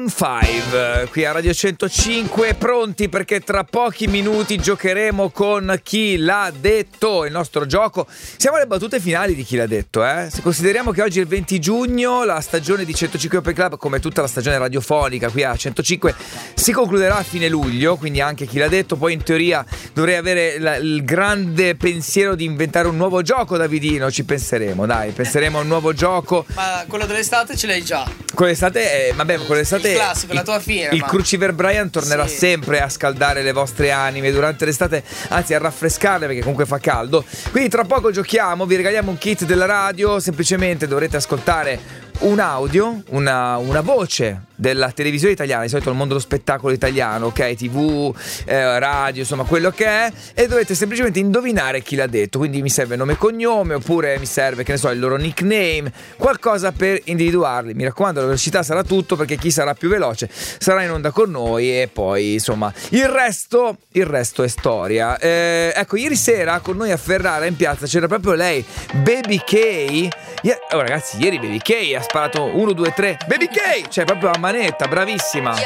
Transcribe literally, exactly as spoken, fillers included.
Five qui a Radio centocinque, pronti perché tra pochi minuti giocheremo con Chi l'ha detto, il nostro gioco. Siamo alle battute finali di Chi l'ha detto, eh? Se consideriamo che oggi è il venti giugno, la stagione di centocinque Open Club, come tutta la stagione radiofonica qui a centocinque, si concluderà a fine luglio, quindi anche Chi l'ha detto. Poi in teoria dovrei avere la, il grande pensiero di inventare un nuovo gioco, Davidino, ci penseremo, dai, penseremo a un nuovo gioco. Ma quello dell'estate ce l'hai già. Quello d'estate, eh, vabbè, quello d'estate il classico, la tua firma. Il Cruciver Brian tornerà sì. sempre a scaldare le vostre anime durante l'estate, anzi a raffrescarle perché comunque fa caldo. Quindi tra poco giochiamo, vi regaliamo un kit della radio, semplicemente dovrete ascoltare un audio, una, una voce della televisione italiana, di solito il mondo dello spettacolo italiano, ok, tv, eh, radio, insomma quello che è, e dovete semplicemente indovinare chi l'ha detto. Quindi mi serve nome e cognome, oppure mi serve, che ne so, il loro nickname, qualcosa per individuarli. Mi raccomando, la velocità sarà tutto, perché chi sarà più veloce sarà in onda con noi, e poi insomma il resto il resto è storia. Eh, ecco, ieri sera con noi a Ferrara in piazza c'era proprio lei, Baby K. Yeah. Oh ragazzi, ieri Baby K ha sparato uno, due, tre, Baby K, cioè proprio a manetta, bravissima.